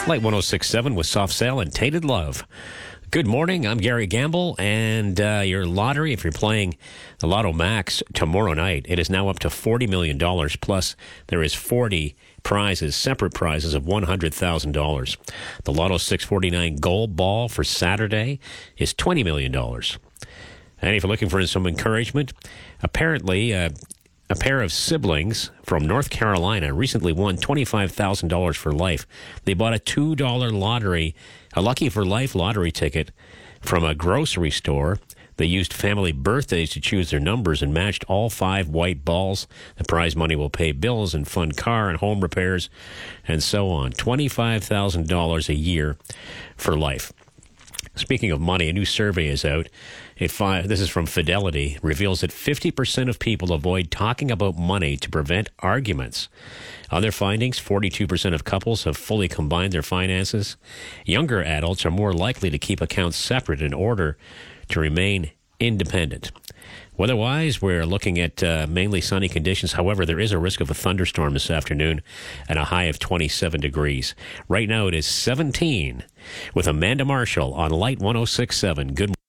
Light 106.7 with Soft Cell and Tainted Love. Good morning, I'm Gary Gamble, and your lottery, if you're playing the Lotto Max tomorrow night, it is now up to $40 million, plus there is 40 prizes, separate prizes of $100,000. The Lotto 649 Gold Ball for Saturday is $20 million. And if you're looking for some encouragement, apparently a pair of siblings from North Carolina recently won $25,000 for life. They bought a $2 lottery, a Lucky for Life lottery ticket from a grocery store. They used family birthdays to choose their numbers and matched all 5 white balls. The prize money will pay bills and fund car and home repairs and so on. $25,000 a year for life. Speaking of money, a new survey is out. This is from Fidelity, reveals that 50% of people avoid talking about money to prevent arguments. Other findings, 42% of couples have fully combined their finances. Younger adults are more likely to keep accounts separate in order to remain independent. Weather-wise, we're looking at mainly sunny conditions. However, there is a risk of a thunderstorm this afternoon and a high of 27 degrees. Right now it is 17 with Amanda Marshall on Light 106.7. Good